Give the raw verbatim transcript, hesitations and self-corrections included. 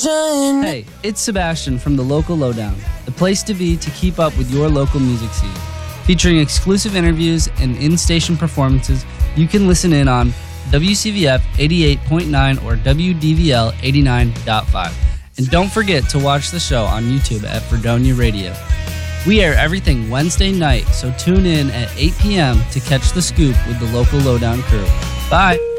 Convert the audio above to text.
attention. Hey, it's Sebastian from the Local Lowdown, the place to be to keep up with your local music scene. Featuring exclusive interviews and in-station performances, you can listen in on W C V F eighty-eight point nine or W D V L eighty-nine point five. And don't forget to watch the show on YouTube at Fredonia Radio. We air everything Wednesday night, so tune in at eight p.m. to catch the scoop with the Local Lowdown crew. Bye!